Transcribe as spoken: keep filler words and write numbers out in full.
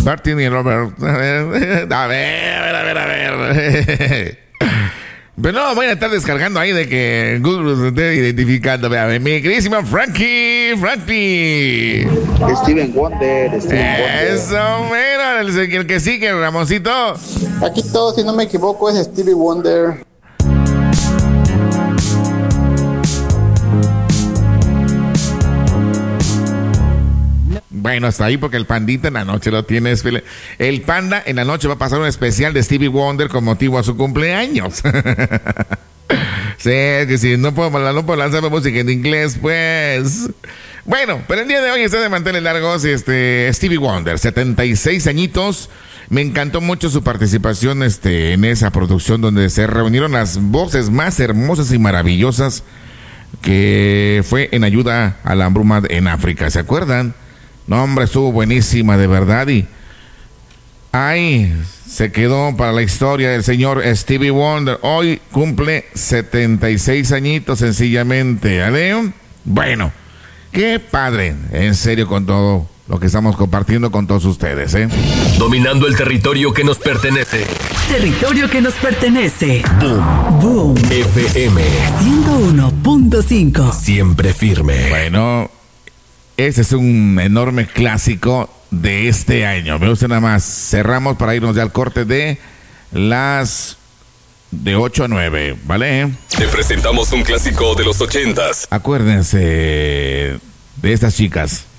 Martin y Robert. A ver, a ver, a ver, a ver. Pero no, voy a estar descargando ahí de que Google se esté identificando. Vea, mi queridísimo Frankie, Frankie. Steven Wonder, Steven Wonder. Eso, mira, el, el que sigue, Ramoncito. Aquí todo, si no me equivoco, es Stevie Wonder. Bueno, hasta ahí porque el pandita en la noche lo tiene. El panda en la noche va a pasar un especial de Stevie Wonder con motivo a su cumpleaños. Sí, que si no puedo, no puedo lanzar música en inglés, pues. Bueno, pero el día de hoy está de mantener largos este Stevie Wonder, setenta y seis añitos. Me encantó mucho su participación este, en esa producción donde se reunieron las voces más hermosas y maravillosas que fue en ayuda a la hambruna en África. ¿Se acuerdan? No, hombre, estuvo buenísima, de verdad. Y ahí se quedó para la historia el señor Stevie Wonder. Hoy cumple setenta y seis añitos, sencillamente. ¿Vale? Bueno, qué padre, en serio, con todo lo que estamos compartiendo con todos ustedes, ¿eh? Dominando el territorio que nos pertenece. Territorio que nos pertenece. Boom. Boom. F M ciento uno punto cinco. Siempre firme. Bueno, ese es un enorme clásico de este año. Me gusta nada más. Cerramos para irnos ya al corte de las de ocho a nueve, ¿vale? Te presentamos un clásico de los ochentas. Acuérdense de estas chicas.